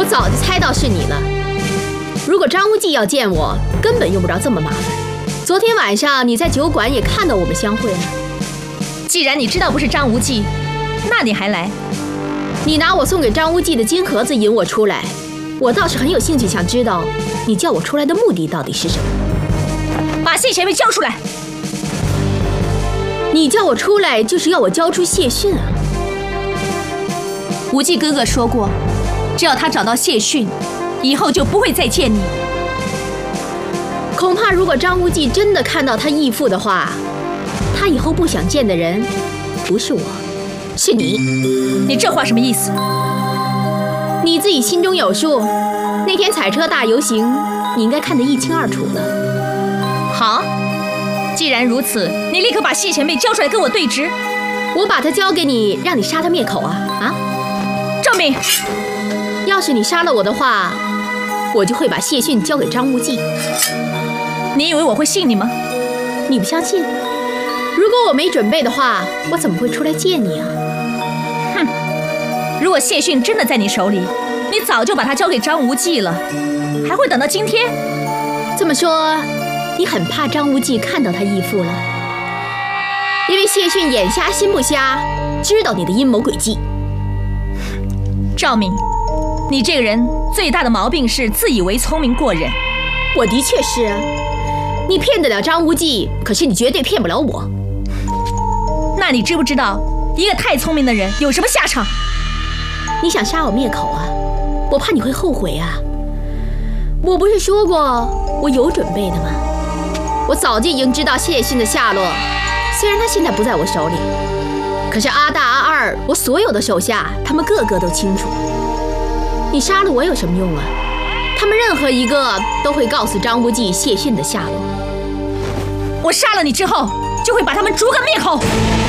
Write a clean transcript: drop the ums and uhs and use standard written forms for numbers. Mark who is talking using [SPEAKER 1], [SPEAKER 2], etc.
[SPEAKER 1] 早就猜到是你了。如果张无忌要见我，根本用不着这么麻烦。昨天晚上你在酒馆也看到我们相会了。
[SPEAKER 2] 既然你知道不是张无忌，那你还来？
[SPEAKER 1] 你拿我送给张无忌的金盒子引我出来，我倒是很有兴趣想知道，你叫我出来的目的到底是什么？
[SPEAKER 2] 把谢前辈交出来！
[SPEAKER 1] 你叫我出来就是要我交出谢逊啊！
[SPEAKER 2] 无忌哥哥说过，只要他找到谢逊，以后就不会再见你。
[SPEAKER 1] 恐怕如果张无忌真的看到他义父的话，他以后不想见的人不是我，是你。
[SPEAKER 2] 你这话什么意思？
[SPEAKER 1] 你自己心中有数。那天彩车大游行，你应该看得一清二楚的。
[SPEAKER 2] 好，既然如此，你立刻把谢前辈交出来跟我对质。
[SPEAKER 1] 我把他交给你，让你杀他灭口啊！
[SPEAKER 2] 赵敏，
[SPEAKER 1] 要是你杀了我的话，我就会把谢逊交给张无忌。
[SPEAKER 2] 你以为我会信你吗？
[SPEAKER 1] 你不相信？如果我没准备的话，我怎么会出来见你啊？
[SPEAKER 2] 哼！如果谢逊真的在你手里，你早就把他交给张无忌了，还会等到今天？
[SPEAKER 1] 这么说，你很怕张无忌看到他义父了？因为谢逊眼瞎心不瞎，知道你的阴谋诡计。
[SPEAKER 2] 赵敏，你这个人最大的毛病是自以为聪明过人。
[SPEAKER 1] 我的确是啊，你骗得了张无忌，可是你绝对骗不了我。
[SPEAKER 2] 那你知不知道一个太聪明的人有什么下场？
[SPEAKER 1] 你想杀我灭口啊？我怕你会后悔啊。我不是说过我有准备的吗？我早就已经知道谢逊的下落，虽然他现在不在我手里，可是阿大阿二我所有的手下，他们个个都清楚。你杀了我有什么用啊？他们任何一个都会告诉张无忌谢逊的下落。
[SPEAKER 2] 我杀了你之后，就会把他们逐个灭口。